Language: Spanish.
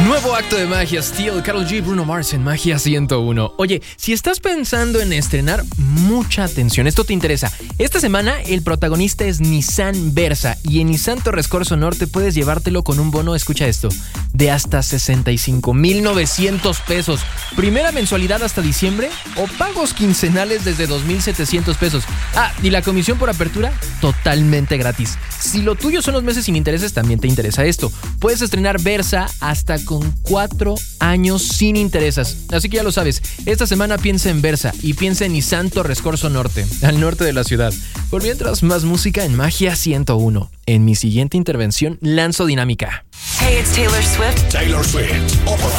Nuevo acto de magia, Steel, Karol G, Bruno Mars en Magia 101. Oye, si estás pensando en estrenar, mucha atención, esto te interesa. Esta semana el protagonista es Nissan Versa y en Nissan Torres Corso Norte puedes llevártelo con un bono, escucha esto, de hasta 65,900 pesos. Primera mensualidad hasta diciembre o pagos quincenales desde 2,700 pesos. Ah, y la comisión por apertura, totalmente gratis. Si lo tuyo son los meses sin intereses, también te interesa esto. Puedes estrenar Versa hasta con 4 años sin intereses. Así que ya lo sabes, esta semana piensa en Versa y piensa en Nissan Torres Corso Norte, al norte de la ciudad. Por mientras, más música en Magia 101. En mi siguiente intervención, lanzo dinámica. Hey, it's Taylor Swift. Taylor Swift. Open